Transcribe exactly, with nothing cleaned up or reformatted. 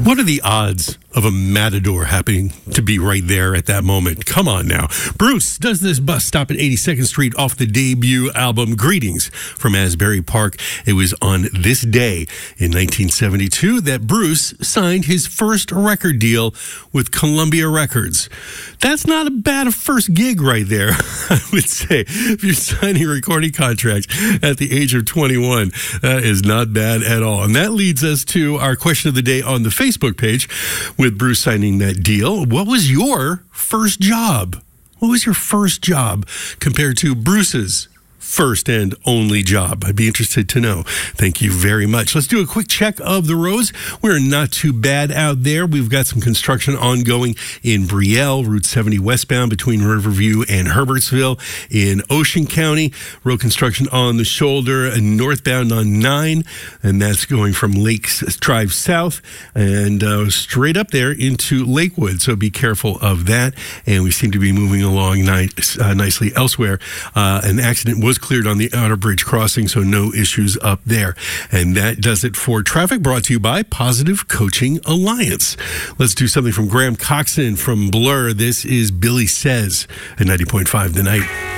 What are the odds of a Matador happening to be right there at that moment? Come on now. Bruce does this bus stop at eighty-second Street off the debut album Greetings from Asbury Park. It was on this day in nineteen seventy-two that Bruce signed his first record deal with Columbia Records. That's not a bad first gig right there, I would say. If you're signing a recording contract at the age of twenty-one, that is not bad at all. And that leads us to our question of the day on the Facebook page with Bruce signing that deal. What was your first job? What was your first job compared to Bruce's first and only job? I'd be interested to know. Thank you very much. Let's do a quick check of the roads. We're not too bad out there. We've got some construction ongoing in Brielle, Route seventy westbound between Riverview and Herbertsville. In Ocean County, road construction on the shoulder and northbound on nine, and that's going from Lakes Drive South and uh, straight up there into Lakewood, so be careful of that. And we seem to be moving along nice, uh, nicely elsewhere. Uh, an accident was cleared on the Outer Bridge crossing, so no issues up there. And that does it for traffic, brought to you by Positive Coaching Alliance. Let's do something from Graham Coxon from Blur. This is Billy Says at ninety point five The Night.